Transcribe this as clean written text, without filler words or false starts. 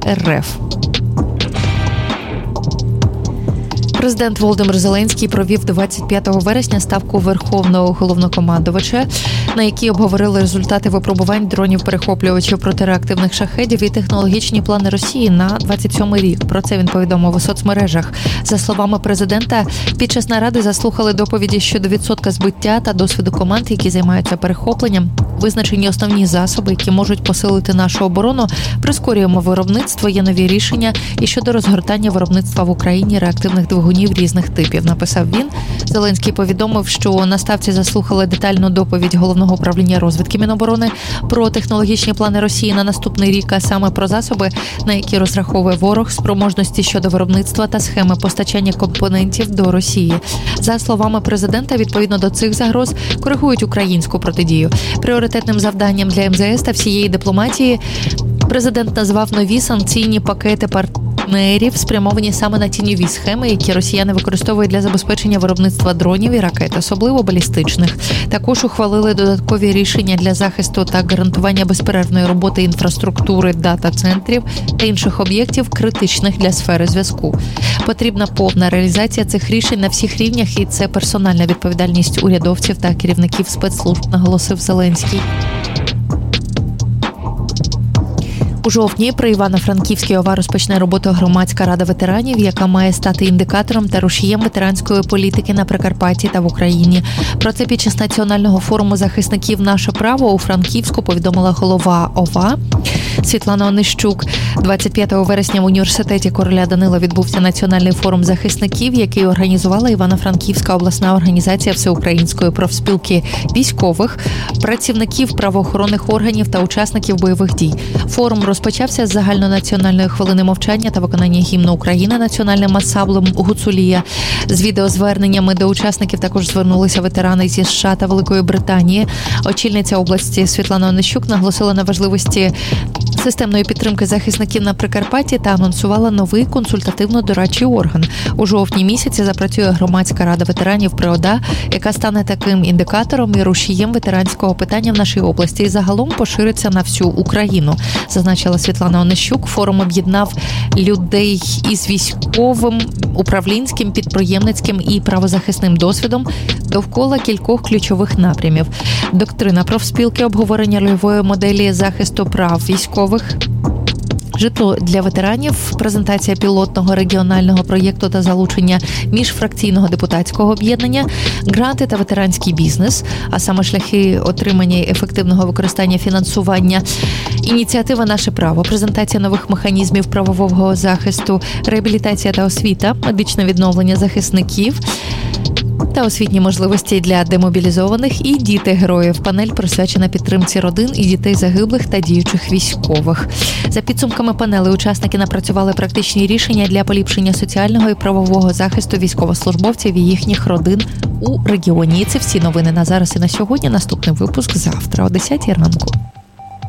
РФ. Президент Володимир Зеленський провів 25 вересня ставку Верховного головнокомандувача, на якій обговорили результати випробувань дронів-перехоплювачів протиреактивних шахедів і технологічні плани Росії на 27 рік. Про це він повідомив у соцмережах. За словами президента, під час наради заслухали доповіді щодо відсотка збиття та досвіду команд, які займаються перехопленням. Визначені основні засоби, які можуть посилити нашу оборону, прискорюємо виробництво, є нові рішення і щодо розгортання виробництва в Україні реактивних двигунів різних типів, написав він. Зеленський повідомив, що на ставці заслухали детальну доповідь Головного управління розвідки Міноборони про технологічні плани Росії на наступний рік, а саме про засоби, на які розраховує ворог, спроможності щодо виробництва та схеми постачання компонентів до Росії. За словами президента, відповідно до цих загроз коригують українську протидію. Пріоритетним завданням для МЗС та всієї дипломатії президент назвав нові санкційні пакети партнерів, спрямовані саме на тіньові схеми, які росіяни використовують для забезпечення виробництва дронів і ракет, особливо балістичних. Також ухвалили додаткові рішення для захисту та гарантування безперервної роботи інфраструктури дата-центрів та інших об'єктів, критичних для сфери зв'язку. Потрібна повна реалізація цих рішень на всіх рівнях, і це персональна відповідальність урядовців та керівників спецслужб, наголосив Зеленський. У жовтні при Івано-Франківській ОВА розпочне роботу громадська рада ветеранів, яка має стати індикатором та рушієм ветеранської політики на Прикарпатті та в Україні. Про це під час національного форуму захисників «Наше право» у Франківську повідомила голова ОВА Світлана Онищук. 25 вересня в університеті короля Данила відбувся національний форум захисників, який організувала Івано-Франківська обласна організація Всеукраїнської профспілки військових, працівників правоохоронних органів та учасників бойових дій. Форум розпочався з загальнонаціональної хвилини мовчання та виконання гімну України національним ансамблем «Гуцулія». З відеозверненнями до учасників також звернулися ветерани зі США та Великої Британії. Очільниця області Світлана Онищук наголосила на важливості системної підтримки захисників на Прикарпатті та анонсувала новий консультативно-дорадчий орган. У жовтні місяці запрацює громадська рада ветеранів при ОДА, яка стане таким індикатором і рушієм ветеранського питання в нашій області і загалом пошириться на всю Україну, зазначила Світлана Онищук. Форум об'єднав людей із військовим, управлінським, підприємницьким і правозахисним досвідом довкола кількох ключових напрямів: доктрина профспілки, обговорення рольової моделі захисту прав військових, житло для ветеранів, презентація пілотного регіонального проєкту та залучення міжфракційного депутатського об'єднання, гранти та ветеранський бізнес, а саме шляхи отримання і ефективного використання фінансування, ініціатива «Наше право», презентація нових механізмів правового захисту, реабілітація та освіта, медичне відновлення захисників та освітні можливості для демобілізованих і діти героїв. Панель присвячена підтримці родин і дітей загиблих та діючих військових. За підсумками панели учасники напрацювали практичні рішення для поліпшення соціального і правового захисту військовослужбовців і їхніх родин у регіоні. І це всі новини на зараз і на сьогодні. Наступний випуск завтра о 10 ранку.